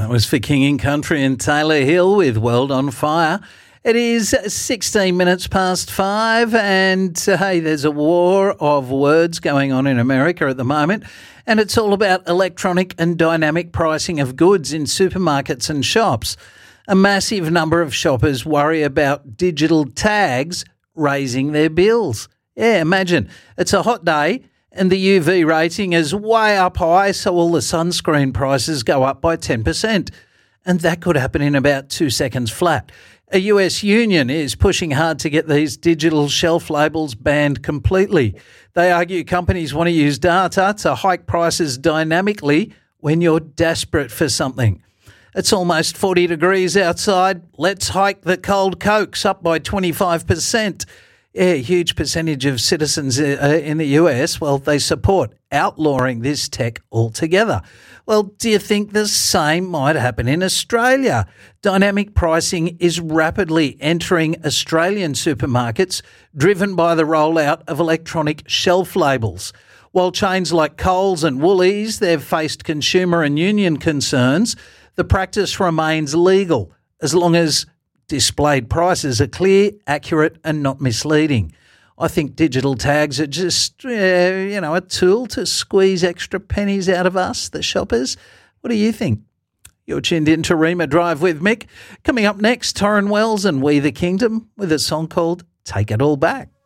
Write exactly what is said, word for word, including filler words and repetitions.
That was for King and Country and Taylor Hill with World on Fire. It is sixteen minutes past five, and uh, hey, there's a war of words going on in America at the moment, and it's all about electronic and dynamic pricing of goods in supermarkets and shops. A massive number of shoppers worry about digital tags raising their bills. Yeah, imagine it's a hot day and the U V rating is way up high, so all the sunscreen prices go up by ten percent. And that could happen in about two seconds flat. A U S union is pushing hard to get these digital shelf labels banned completely. They argue companies want to use data to hike prices dynamically when you're desperate for something. It's almost forty degrees outside. Let's hike the cold Cokes up by twenty-five percent. Yeah, a huge percentage of citizens in the U S, well, they support outlawing this tech altogether. Well, do you think the same might happen in Australia? Dynamic pricing is rapidly entering Australian supermarkets, driven by the rollout of electronic shelf labels. While chains like Coles and Woolies, they've faced consumer and union concerns, the practice remains legal as long as displayed prices are clear, accurate and not misleading. I think digital tags are just, uh, you know, a tool to squeeze extra pennies out of us, the shoppers. What do you think? You're tuned in to Rima Drive with Mick. Coming up next, Torrin Wells and We the Kingdom with a song called Take It All Back.